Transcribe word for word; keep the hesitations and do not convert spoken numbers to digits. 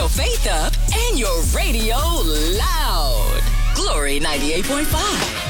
your faith up and your radio loud. Glory ninety-eight point five.